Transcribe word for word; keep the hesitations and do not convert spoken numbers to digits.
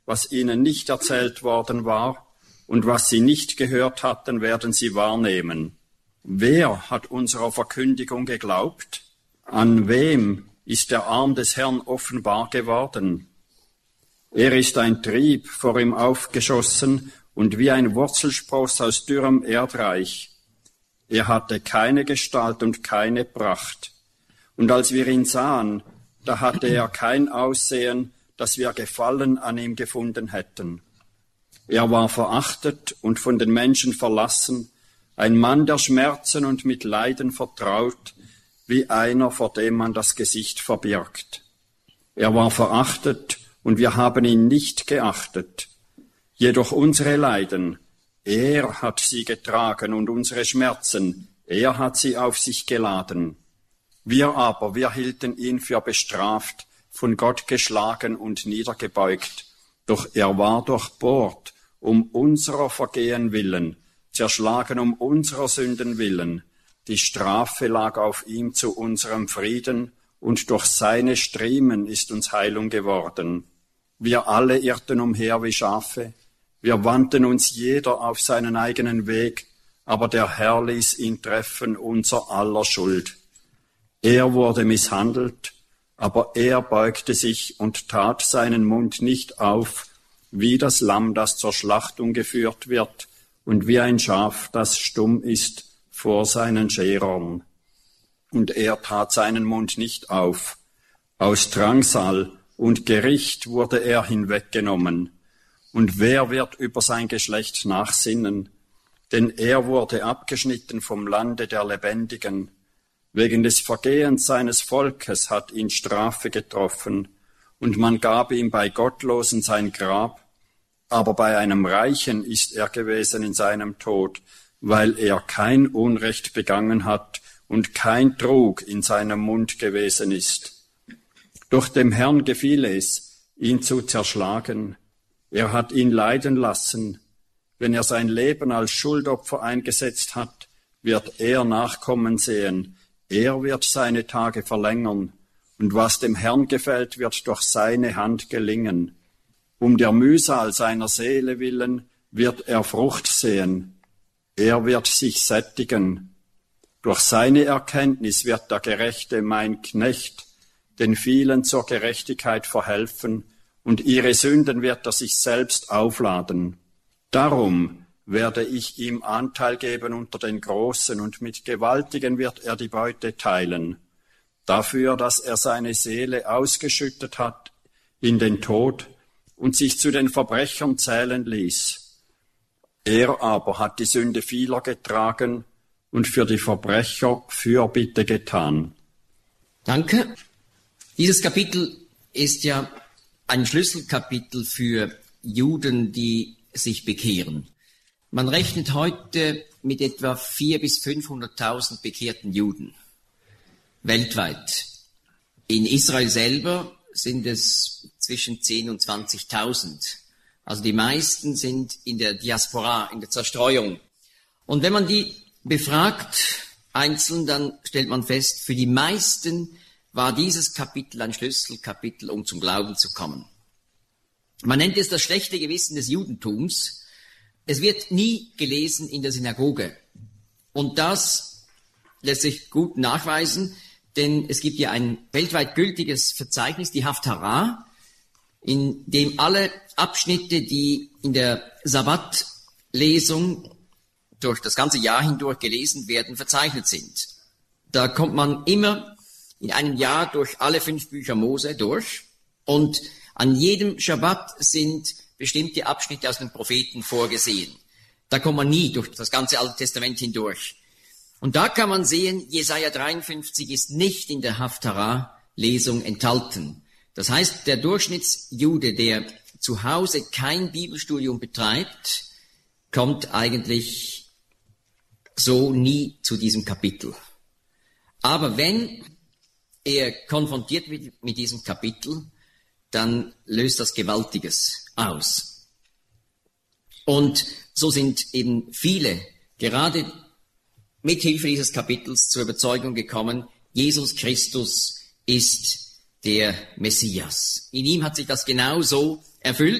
was ihnen nicht erzählt worden war, und was sie nicht gehört hatten, werden sie wahrnehmen. Wer hat unserer Verkündigung geglaubt? An wem ist der Arm des Herrn offenbar geworden? Er ist ein Trieb vor ihm aufgeschossen und wie ein Wurzelspross aus dürrem Erdreich. Er hatte keine Gestalt und keine Pracht. Und als wir ihn sahen, da hatte er kein Aussehen, dass wir Gefallen an ihm gefunden hätten. Er war verachtet und von den Menschen verlassen, ein Mann der Schmerzen und mit Leiden vertraut, wie einer, vor dem man das Gesicht verbirgt. Er war verachtet und wir haben ihn nicht geachtet. Jedoch unsere Leiden, er hat sie getragen und unsere Schmerzen, er hat sie auf sich geladen. Wir aber, wir hielten ihn für bestraft, von Gott geschlagen und niedergebeugt. Doch er war durchbohrt um unserer Vergehen willen, zerschlagen um unserer Sünden willen. Die Strafe lag auf ihm zu unserem Frieden, und durch seine Striemen ist uns Heilung geworden. Wir alle irrten umher wie Schafe, wir wandten uns jeder auf seinen eigenen Weg, aber der Herr ließ ihn treffen, unser aller Schuld. Er wurde misshandelt, aber er beugte sich und tat seinen Mund nicht auf, wie das Lamm, das zur Schlachtung geführt wird, und wie ein Schaf, das stumm ist vor seinen Scherern. Und er tat seinen Mund nicht auf. Aus Drangsal und Gericht wurde er hinweggenommen. Und wer wird über sein Geschlecht nachsinnen? Denn er wurde abgeschnitten vom Lande der Lebendigen. Wegen des Vergehens seines Volkes hat ihn Strafe getroffen, und man gab ihm bei Gottlosen sein Grab, aber bei einem Reichen ist er gewesen in seinem Tod, weil er kein Unrecht begangen hat und kein Trug in seinem Mund gewesen ist. Doch dem Herrn gefiel es, ihn zu zerschlagen. Er hat ihn leiden lassen. Wenn er sein Leben als Schuldopfer eingesetzt hat, wird er Nachkommen sehen. Er wird seine Tage verlängern. Und was dem Herrn gefällt, wird durch seine Hand gelingen. Um der Mühsal seiner Seele willen wird er Frucht sehen. Er wird sich sättigen. Durch seine Erkenntnis wird der Gerechte mein Knecht, den vielen zur Gerechtigkeit verhelfen, und ihre Sünden wird er sich selbst aufladen. Darum werde ich ihm Anteil geben unter den Großen, und mit Gewaltigen wird er die Beute teilen. Dafür, dass er seine Seele ausgeschüttet hat in den Tod und sich zu den Verbrechern zählen ließ. Er aber hat die Sünde vieler getragen und für die Verbrecher Fürbitte getan. Danke. Dieses Kapitel ist ja ein Schlüsselkapitel für Juden, die sich bekehren. Man rechnet heute mit etwa vierhunderttausend bis fünfhunderttausend bekehrten Juden weltweit. In Israel selber sind es zwischen zehntausend und zwanzigtausend. Also die meisten sind in der Diaspora, in der Zerstreuung. Und wenn man die befragt einzeln, dann stellt man fest, für die meisten war dieses Kapitel ein Schlüsselkapitel, um zum Glauben zu kommen. Man nennt es das schlechte Gewissen des Judentums. Es wird nie gelesen in der Synagoge. Und das lässt sich gut nachweisen, denn es gibt ja ein weltweit gültiges Verzeichnis, die Haftarah, in dem alle Abschnitte, die in der Sabbatlesung durch das ganze Jahr hindurch gelesen werden, verzeichnet sind. Da kommt man immer in einem Jahr durch alle fünf Bücher Mose durch, und an jedem Schabbat sind bestimmte Abschnitte aus den Propheten vorgesehen. Da kommt man nie durch das ganze Alte Testament hindurch. Und da kann man sehen, Jesaja dreiundfünfzig ist nicht in der Haftarah-Lesung enthalten. Das heißt, der Durchschnittsjude, der zu Hause kein Bibelstudium betreibt, kommt eigentlich so nie zu diesem Kapitel. Aber wenn er konfrontiert wird mit diesem Kapitel, dann löst das Gewaltiges aus. Und so sind eben viele, gerade mit Hilfe dieses Kapitels, zur Überzeugung gekommen, Jesus Christus ist der Messias. In ihm hat sich das genau so erfüllt.